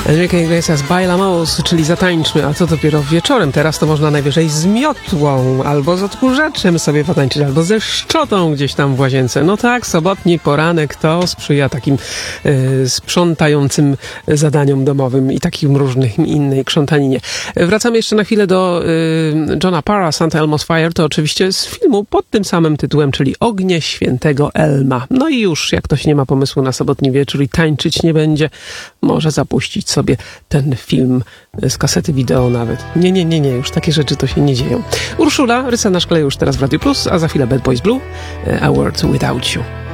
Enrique Iglesias, Bailamos, czyli zatańczmy, a co dopiero wieczorem. Teraz to można najwyżej z miotłą, albo z odkurzaczem sobie potańczyć, albo ze szczotą gdzieś tam w łazience. No tak, sobotni poranek to sprzyja takim sprzątającym zadaniom domowym i takim różnym innej krzątaninie. Wracamy jeszcze na chwilę do Johna Parra, St. Elmo's Fire, to oczywiście z filmu pod tym samym tytułem, czyli Ognie Świętego Elma. No i już, jak ktoś nie ma pomysłu na sobotni wieczór i tańczyć nie będzie, może zapuścić sobie ten film z kasety wideo nawet. Nie, już takie rzeczy to się nie dzieją. Urszula, Rysa na szkle już teraz w Radio Plus, a za chwilę Bad Boys Blue, A World Without You.